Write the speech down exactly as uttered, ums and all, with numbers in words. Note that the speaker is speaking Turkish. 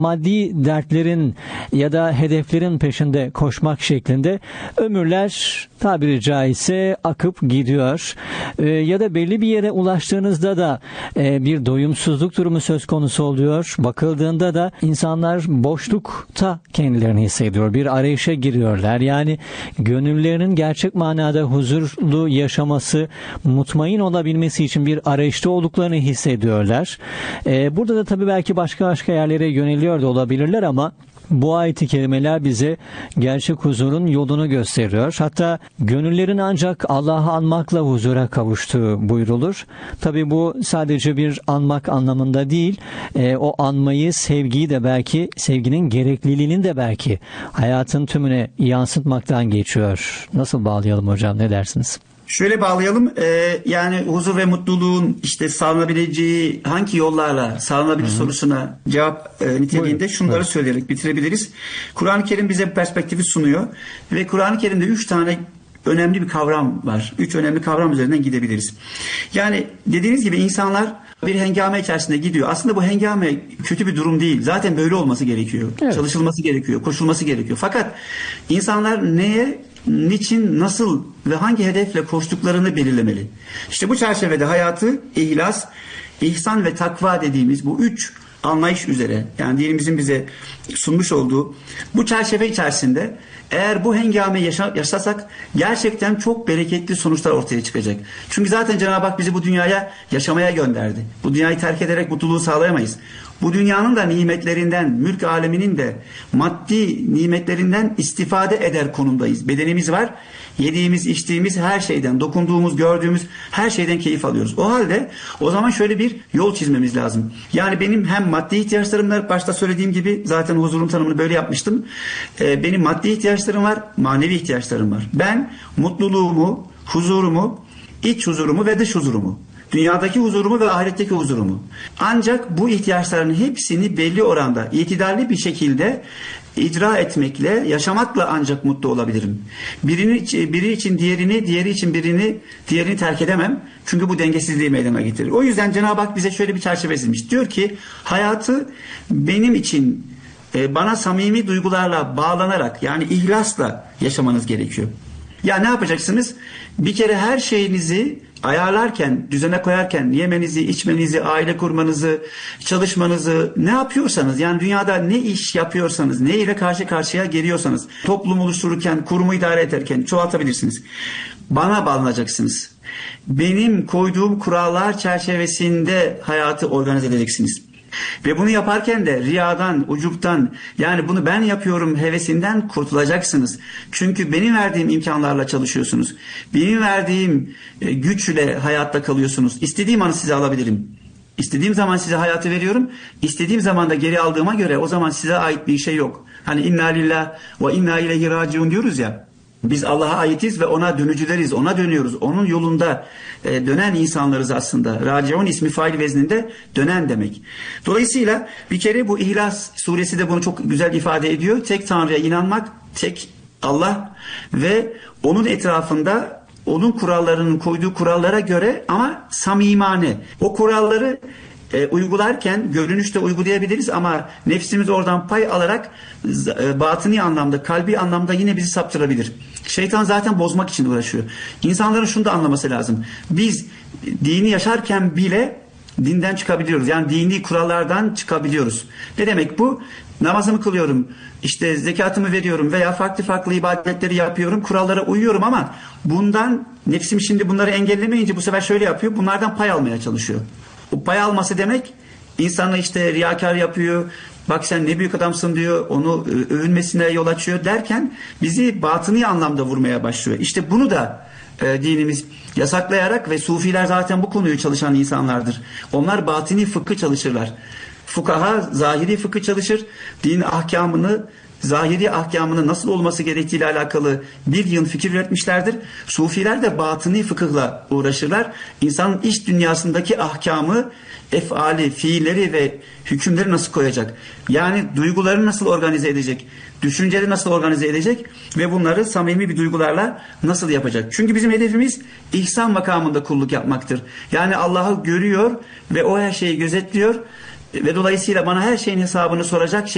maddi dertlerin ya da hedeflerin peşinde koşmak şeklinde ömürler tabiri caizse akıp gidiyor. Ee, ya da belli bir yere ulaştığınızda da e, bir doyumsuzluk durumu söz konusu oluyor. Bakıldığında da insanlar boşlukta kendilerini hissediyor. Bir arayışa giriyorlar. Yani gönüllerinin gerçek manada huzurlu yaşaması, mutmain olabilmesi için bir arayışta olduklarını hissediyorlar. Ee, burada da tabii belki başka başka yerlere yöneliyor da olabilirler ama bu ayet-i kerimeler bize gerçek huzurun yolunu gösteriyor. Hatta gönüllerin ancak Allah'ı anmakla huzura kavuştuğu buyrulur. Tabii bu sadece bir anmak anlamında değil, e, o anmayı, sevgiyi de belki, sevginin gerekliliğini de belki hayatın tümüne yansıtmaktan geçiyor. Nasıl bağlayalım hocam, ne dersiniz? Şöyle bağlayalım, ee, yani huzur ve mutluluğun işte sağlanabileceği hangi yollarla sağlanabilir Hı-hı. sorusuna cevap e, niteliğinde şunları evet. söyleyerek bitirebiliriz. Kur'an-ı Kerim bize bu perspektifi sunuyor ve Kur'an-ı Kerim'de üç tane önemli bir kavram var. Üç önemli kavram üzerinden gidebiliriz. Yani dediğiniz gibi insanlar bir hengame içerisinde gidiyor. Aslında bu hengame kötü bir durum değil. Zaten böyle olması gerekiyor. Evet. Çalışılması gerekiyor, koşulması gerekiyor. Fakat insanlar neye, niçin, nasıl ve hangi hedefle koştuklarını belirlemeli. İşte bu çerçevede hayatı ihlas, ihsan ve takva dediğimiz bu üç anlayış üzere, yani dinimizin bize sunmuş olduğu bu çerçeve içerisinde eğer bu hengame yaşa, yaşasak gerçekten çok bereketli sonuçlar ortaya çıkacak. Çünkü zaten Cenab-ı Hak bizi bu dünyaya yaşamaya gönderdi. Bu dünyayı terk ederek mutluluğu sağlayamayız. Bu dünyanın da nimetlerinden, mülk aleminin de maddi nimetlerinden istifade eder konumdayız. Bedenimiz var. Yediğimiz, içtiğimiz her şeyden, dokunduğumuz, gördüğümüz her şeyden keyif alıyoruz. O halde o zaman şöyle bir yol çizmemiz lazım. Yani benim hem maddi ihtiyaçlarım var, başta söylediğim gibi zaten huzurun tanımını böyle yapmıştım. Ee, benim maddi ihtiyaçlarım var, manevi ihtiyaçlarım var. Ben mutluluğumu, huzurumu, iç huzurumu ve dış huzurumu, dünyadaki huzurumu ve ahiretteki huzurumu, ancak bu ihtiyaçların hepsini belli oranda, itidalli bir şekilde icra etmekle, yaşamakla ancak mutlu olabilirim. Birini, biri için diğerini, diğeri için birini, diğerini terk edemem. Çünkü bu dengesizliği meydana getirir. O yüzden Cenab-ı Hak bize şöyle bir çerçeve çizmiş. Diyor ki hayatı benim için bana samimi duygularla bağlanarak, yani ihlasla yaşamanız gerekiyor. Ya ne yapacaksınız? Bir kere her şeyinizi ayarlarken, düzene koyarken, yemenizi, içmenizi, aile kurmanızı, çalışmanızı, ne yapıyorsanız, yani dünyada ne iş yapıyorsanız, ne ile karşı karşıya geliyorsanız, toplum oluştururken, kurumu idare ederken çoğaltabilirsiniz. Bana bağlanacaksınız. Benim koyduğum kurallar çerçevesinde hayatı organize edeceksiniz. Ve bunu yaparken de riyadan, ucuptan, yani bunu ben yapıyorum hevesinden kurtulacaksınız. Çünkü benim verdiğim imkanlarla çalışıyorsunuz. Benim verdiğim güçle hayatta kalıyorsunuz. İstediğim an size alabilirim. İstediğim zaman size hayatı veriyorum. İstediğim zaman da geri aldığıma göre o zaman size ait bir şey yok. Hani inna lillah ve inna ileyhi raciun diyoruz ya. Biz Allah'a aitiz ve ona dönücüleriz, ona dönüyoruz. Onun yolunda e, dönen insanlarız aslında. Raciun ismi fail vezninde dönen demek. Dolayısıyla bir kere bu İhlas suresi de bunu çok güzel ifade ediyor. Tek Tanrı'ya inanmak, tek Allah ve onun etrafında onun kurallarının koyduğu kurallara göre ama samimane. O kuralları E, uygularken görünüşte uygulayabiliriz ama nefsimiz oradan pay alarak e, batıni anlamda, kalbi anlamda yine bizi saptırabilir. Şeytan zaten bozmak için uğraşıyor. İnsanların şunu da anlaması lazım. Biz dini yaşarken bile dinden çıkabiliyoruz. Yani dini kurallardan çıkabiliyoruz. Ne demek bu? Namazımı kılıyorum, işte zekatımı veriyorum veya farklı farklı ibadetleri yapıyorum, kurallara uyuyorum ama bundan nefsim şimdi bunları engellemeyince bu sefer şöyle yapıyor, bunlardan pay almaya çalışıyor. O pay alması demek insanı işte riyakar yapıyor, bak sen ne büyük adamsın diyor, onu övünmesine yol açıyor derken bizi batıni anlamda vurmaya başlıyor. İşte bunu da e, dinimiz yasaklayarak ve sufiler zaten bu konuyu çalışan insanlardır. Onlar batini fıkhı çalışırlar. Fukaha zahiri fıkhı çalışır, din ahkamını, zahiri ahkamının nasıl olması gerektiğiyle alakalı bir yığın fikir üretmişlerdir. Sufiler de batıni fıkıhla uğraşırlar. İnsanın iç dünyasındaki ahkamı, efali, fiilleri ve hükümleri nasıl koyacak? Yani duygularını nasıl organize edecek? Düşünceleri nasıl organize edecek? Ve bunları samimi bir duygularla nasıl yapacak? Çünkü bizim hedefimiz ihsan makamında kulluk yapmaktır. Yani Allah'ı görüyor ve o her şeyi gözetliyor ve dolayısıyla bana her şeyin hesabını soracak şey